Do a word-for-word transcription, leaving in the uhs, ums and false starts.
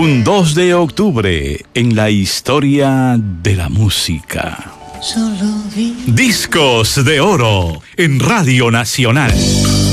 Un dos de octubre en la historia de la música. Discos de Oro en Radio Nacional.